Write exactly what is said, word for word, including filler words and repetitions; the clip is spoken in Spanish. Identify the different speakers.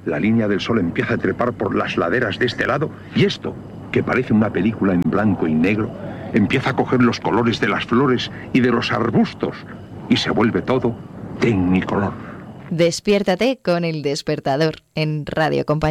Speaker 1: La línea del sol empieza a trepar por las laderas de este lado y esto, que parece una película en blanco y negro, empieza a coger los colores de las flores y de los arbustos y se vuelve todo tecnicolor.
Speaker 2: Despiértate con El Despertador en Radio Compañía.